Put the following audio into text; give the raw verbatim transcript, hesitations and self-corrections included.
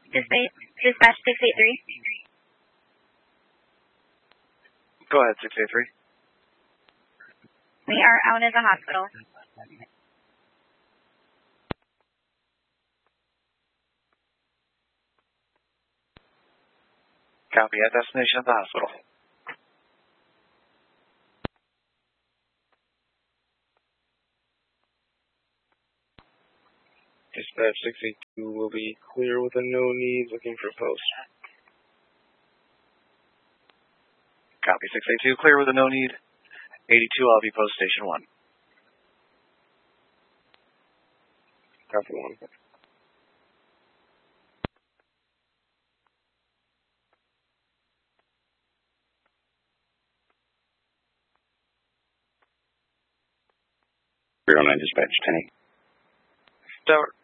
Dispatch, dispatch six eight three. Go ahead, six eight three. We are out of the hospital. Copy, at destination at the hospital. Dispatch six eight two will be clear with a no need, looking for post. Copy, six eight two, clear with a no need. eighty-two, I'll be post station one. Copy one. zero nine dispatch, ten eight. Start.